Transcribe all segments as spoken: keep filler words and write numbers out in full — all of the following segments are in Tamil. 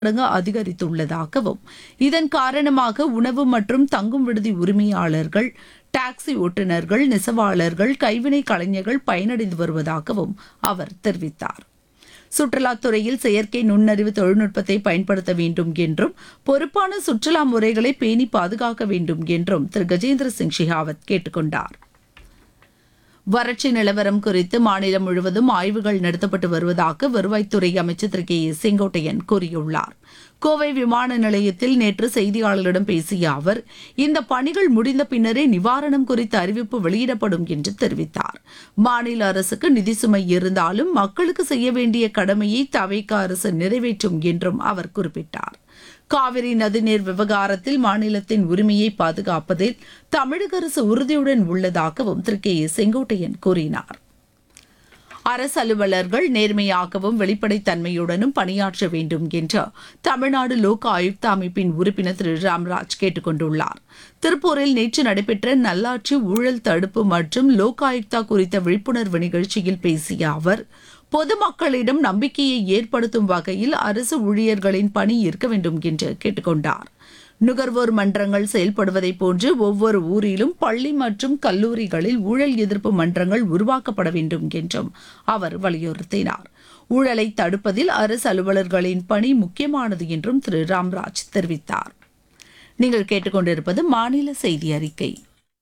மடங்கு அதிகரித்துள்ளதாகவும் இதன் காரணமாக உணவு மற்றும் தங்கும் விடுதி உரிமையாளர்கள், டாக்ஸி ஓட்டுநர்கள், நெசவாளர்கள், கைவினை கலைஞர்கள் பயனடைந்து வருவதாகவும் அவர் தெரிவித்தார். சுற்றுலாத்துறையில் செயற்கை நுண்ணறிவு தொழில்நுட்பத்தை பயன்படுத்த வேண்டும் என்றும் பொறுப்பான சுற்றுலா முறைகளை பேணி பாதுகாக்க வேண்டும் என்றும் திரு கஜேந்திர சிங் ஷெகாவத் கேட்டுக் கொண்டார். வறட்சி நிலவரம் குறித்து மாநிலம் முழுவதும் ஆய்வுகள் நடத்தப்பட்டு வருவதாக வருவாய்த்துறை அமைச்சர் திரு கே ஏ செங்கோட்டையன் கூறியுள்ளார். கோவை விமான நிலையத்தில் நேற்று செய்தியாளர்களிடம் பேசிய அவர், இந்த பணிகள் முடிந்த பின்னரே நிவாரணம் குறித்த அறிவிப்பு வெளியிடப்படும் என்று தெரிவித்தார். மாநில அரசுக்கு நிதி சுமை இருந்தாலும் மக்களுக்கு செய்ய வேண்டிய கடமையை தவேக அரசு நிறைவேற்றும் என்றும் அவர் குறிப்பிட்டார். காவிரி நதிநீர் விவகாரத்தில் மாநிலத்தின் உரிமையை பாதுகாப்பதில் தமிழக அரசு உறுதியுடன் உள்ளதாகவும் திரு கே ஏ செங்கோட்டையன் கூறினார். அரசு அலுவலர்கள் நேர்மையாகவும் வெளிப்படைத்தன்மையுடனும் பணியாற்ற வேண்டும் என்று தமிழ்நாடு லோக் ஆயுக்தா அமைப்பின் உறுப்பினர் திரு ராம்ராஜ் கேட்டுக் கொண்டுள்ளார். திருப்பூரில் நேற்று நடைபெற்ற நல்லாட்சி, ஊழல் தடுப்பு மற்றும் லோக் ஆயுக்தா குறித்த விழிப்புணர்வு நிகழ்ச்சியில் பேசிய அவர், பொதுமக்களிடம் நம்பிக்கையை ஏற்படுத்தும் வகையில் அரசு ஊழியர்களின் பணி இருக்க வேண்டும் என்று கேட்டுக் கொண்டார். நுகர்வோர் மன்றங்கள் செயல்படுவதைப் போன்று ஒவ்வொரு ஊரிலும் பள்ளி மற்றும் கல்லூரிகளில் ஊழல் எதிர்ப்பு மன்றங்கள் உருவாக்கப்பட வேண்டும் என்றும் அவர் வலியுறுத்தினார். ஊழலை தடுப்பதில் அரசு அலுவலர்களின் பணி முக்கியமானது என்றும் திரு ராம்ராஜ் தெரிவித்தார். நீங்கள் கேட்டுக்கொண்டிருப்பது மாநில செய்தி அறிக்கை.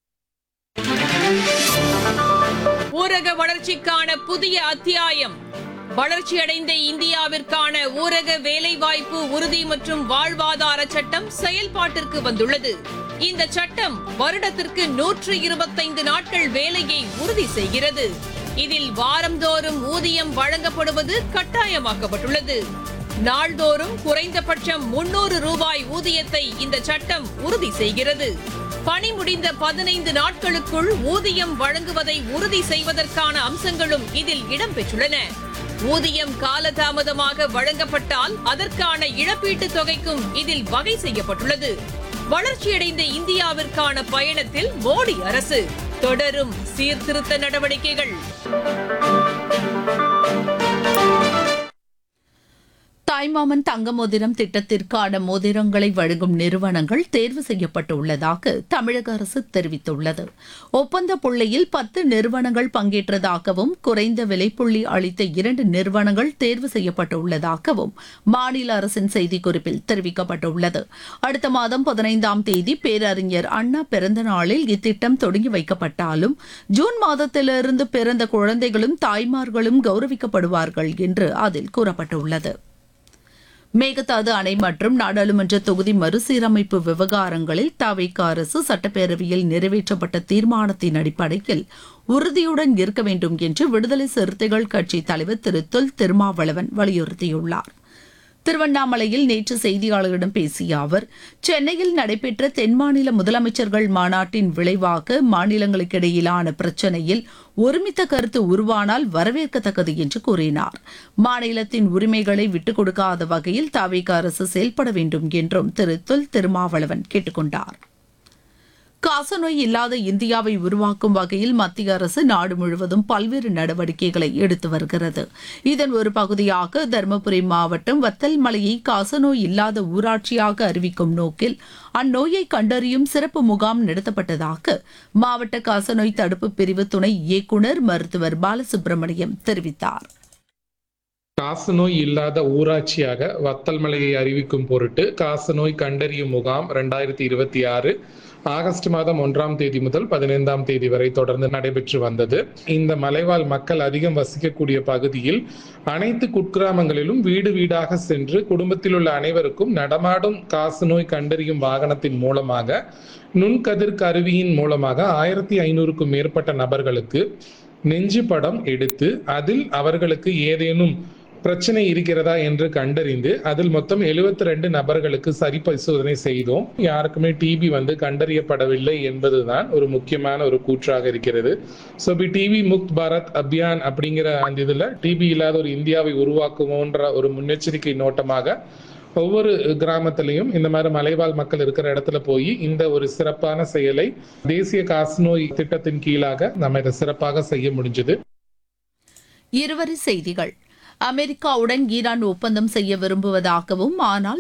ஊரக வளர்ச்சிக்கான புதிய அத்தியாயம். வளர்ச்சியடைந்த இந்தியாவிற்கான ஊரக வேலைவாய்ப்பு உறுதி மற்றும் வாழ்வாதார சட்டம் செயல்பாட்டிற்கு வந்துள்ளது. இந்த சட்டம் வருடத்திற்கு நூற்று இருபத்தைந்து நாட்கள் வேலையை உறுதி செய்கிறது. இதில் வாரந்தோறும் ஊதியம் வழங்கப்படுவது கட்டாயமாக்கப்பட்டுள்ளது. நாள்தோறும் குறைந்தபட்சம் முன்னூறு ரூபாய் ஊதியத்தை இந்த சட்டம் உறுதி செய்கிறது. பணி முடிந்த பதினைந்து நாட்களுக்குள் ஊதியம் வழங்குவதை உறுதி செய்வதற்கான அம்சங்களும் இதில் இடம்பெற்றுள்ளன. ஊதியம் காலதாமதமாக வழங்கப்பட்டால் அதற்கான இழப்பீட்டுத் தொகைக்கும் இதில் வகை செய்யப்பட்டுள்ளது. வளர்ச்சியடைந்த இந்தியாவிற்கான பயணத்தில் மோடி அரசு தொடரும் சீர்திருத்த நடவடிக்கைகள். தாய்மாமன் தங்க மோதிரம் திட்டத்திற்கான மோதிரங்களை வழங்கும் நிறுவனங்கள் தேர்வு செய்யப்பட்டுள்ளதாக தமிழக அரசு தெரிவித்துள்ளது. ஒப்பந்த புள்ளியில் பத்து நிறுவனங்கள் பங்கேற்றதாகவும் குறைந்த விலைப்புள்ளி அளித்த இரண்டு நிறுவனங்கள் தேர்வு செய்யப்பட்டுள்ளதாகவும் மாநில அரசின் செய்திக்குறிப்பில் தெரிவிக்கப்பட்டுள்ளது. அடுத்த மாதம் பதினைந்தாம் தேதி பேரறிஞர் அண்ணா பிறந்த நாளில் இத்திட்டம் தொடங்கி வைக்கப்பட்டாலும் ஜூன் மாதத்திலிருந்து பிறந்த குழந்தைகளும் தாய்மார்களும் கௌரவிக்கப்படுவார்கள் என்று அதில் கூறப்பட்டுள்ளது. மேகதாது அணை மற்றும் நாடாளுமன்ற தொகுதி மறுசீரமைப்பு விவகாரங்களில் தவேக அரசு சட்டப்பேரவையில் நிறைவேற்றப்பட்ட தீர்மானத்தின் அடிப்படையில் உறுதியுடன் இருக்க வேண்டும் என்று விடுதலை சிறுத்தைகள் கட்சி தலைவர் திரு தொல் திருமாவளவன் வலியுறுத்தியுள்ளார். திருவண்ணாமலையில் நேற்று செய்தியாளர்களிடம் பேசிய அவர், சென்னையில் நடைபெற்ற தென்மாநில முதலமைச்சர்கள் மாநாட்டின் விளைவாக மாநிலங்களுக்கிடையிலான பிரச்சினையில் ஒருமித்த கருத்து உருவானால் வரவேற்கத்தக்கது என்று கூறினார். மாநிலத்தின் உரிமைகளை விட்டுக் கொடுக்காத வகையில் தவேக அரசு செயல்பட வேண்டும் என்றும் திரு தொல் திருமாவளவன் கேட்டுக் கொண்டார். காசநோய் இல்லாத இந்தியாவை உருவாக்கும் வகையில் மத்திய அரசு நாடு முழுவதும் பல்வேறு நடவடிக்கைகளை எடுத்து வருகிறது. இதன் ஒரு பகுதியாக தருமபுரி மாவட்டம் வத்தல் மலையை காசநோய் இல்லாத ஊராட்சியாக அறிவிக்கும் நோக்கில் அந்நோயை கண்டறியும் சிறப்பு முகாம் நடத்தப்பட்டதாக மாவட்ட காசநோய் தடுப்பு பிரிவு துணை இயக்குநர் மருத்துவர் பாலசுப்ரமணியம் தெரிவித்தார். காசநோய் இல்லாத ஊராட்சியாக வத்தல் மலையை அறிவிக்கும் பொருட்டு காசநோய் கண்டறியும் முகாம் இரண்டாயிரத்தி இருபத்தி ஆறு ஆகஸ்ட் மாதம் ஒன்றாம் தேதி முதல் பதினைந்தாம் தேதி வரை தொடர்ந்து நடைபெற்று வந்தது. இந்த மலைவாழ் மக்கள் அதிகம் வசிக்கக்கூடிய பகுதியில் அனைத்து குக்கிராமங்களிலும் வீடு வீடாக சென்று குடும்பத்தில் உள்ள அனைவருக்கும் நடமாடும் காசநோய் கண்டறியும் வாகனத்தின் மூலமாக நுண்கதிர் கருவியின் மூலமாக ஆயிரத்தி ஐநூறுக்கும் மேற்பட்ட நபர்களுக்கு நெஞ்சு படம் எடுத்து அதில் அவர்களுக்கு ஏதேனும் பிரச்சனை இருக்கிறதா என்று கண்டறிந்து அதில் மொத்தம் எழுபத்தி ரெண்டு நபர்களுக்கு சரி பரிசோதனை செய்தோம். யாருக்குமே டிபி வந்து கண்டறியப்படவில்லை என்பதுதான் ஒரு முக்கியமான ஒரு கூற்றாக இருக்கிறது. So B DP Mukt Bharat Abhiyan அப்படிங்கிற அந்த இதுல டிபி இல்லாத ஒரு இந்தியாவை உருவாக்குவோன்ற ஒரு முன்னெச்சரிக்கை நோட்டமாக ஒவ்வொரு கிராமத்திலையும் இந்த மாதிரி மலைவாழ் மக்கள் இருக்கிற இடத்துல போய் இந்த ஒரு சிறப்பான செயலை தேசிய காசநோய் திட்டத்தின் கீழாக நம்ம இதை சிறப்பாக செய்ய முடிஞ்சது. இருவரி செய்திகள். அமெரிக்காவுடன் ஈரான் ஒப்பந்தம் செய்ய விரும்புவதாகவும் ஆனால்